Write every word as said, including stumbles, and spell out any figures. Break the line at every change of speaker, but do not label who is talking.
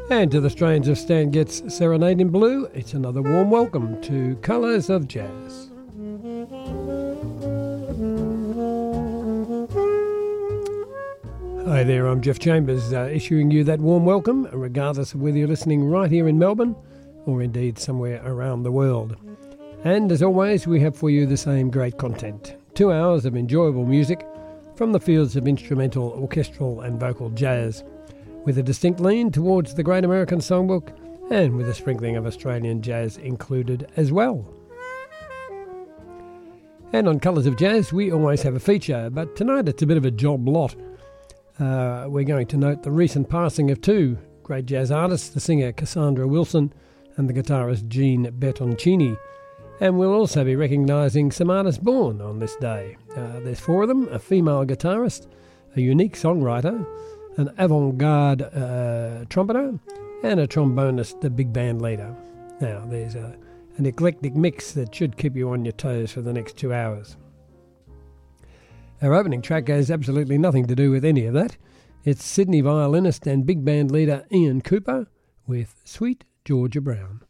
And to the strains of Stan Getz' Serenade in Blue, it's another warm welcome to Colours of Jazz. Hi there, I'm Jeff Chambers, uh, issuing you that warm welcome, regardless of whether you're listening right here in Melbourne or indeed somewhere around the world. And as always, we have for you the same great content. Two hours of enjoyable music from the fields of instrumental, orchestral and vocal jazz, with a distinct lean towards the Great American Songbook and with a sprinkling of Australian jazz included as well. And on Colours of Jazz, we always have a feature, but tonight it's a bit of a job lot. Uh, we're going to note the recent passing of two great jazz artists, the singer Cassandra Wilson and the guitarist Gene Bertoncini. And we'll also be recognising some artists born on this day. Uh, there's four of them: a female guitarist, a unique songwriter, an avant-garde uh, trumpeter, and a trombonist, the big band leader. Now, there's a, an eclectic mix that should keep you on your toes for the next two hours. Our opening track has absolutely nothing to do with any of that. It's Sydney violinist and big band leader Ian Cooper with Sweet Georgia Brown.